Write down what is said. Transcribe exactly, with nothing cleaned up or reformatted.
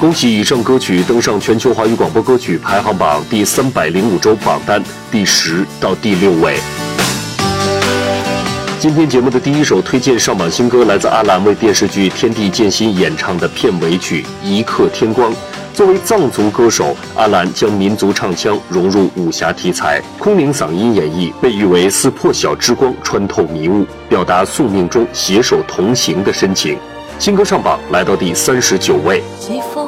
恭喜以上歌曲登上全球华语广播歌曲排行榜第三百零五周榜单第十到第六位。今天节目的第一首推荐上榜新歌来自阿兰为电视剧《天地渐心》演唱的片尾曲《一刻天光》。作为藏族歌手，阿兰将民族唱腔融入武侠题材，空灵嗓音演绎，被誉为似破晓之光穿透迷雾，表达宿命中携手同行的深情。新歌上榜来到第三十九位。